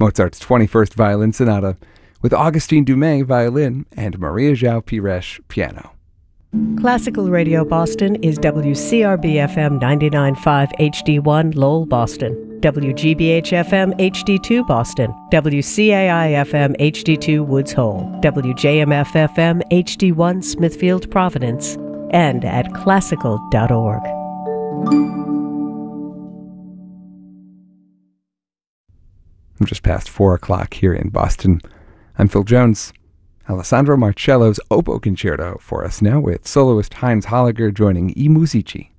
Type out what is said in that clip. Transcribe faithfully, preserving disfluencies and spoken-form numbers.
Mozart's twenty-first Violin Sonata, with Augustine Dumay violin and Maria João Pires piano. Classical Radio Boston is W C R B F M ninety-nine point five H D one Lowell, Boston, W G B H F M H D two Boston, W C A I F M H D two Woods Hole, W J M F F M H D one Smithfield, Providence, and at classical dot org. Just past four o'clock here in Boston. I'm Phil Jones. Alessandro Marcello's Oboe Concerto for us now, with soloist Heinz Holliger joining I Musici.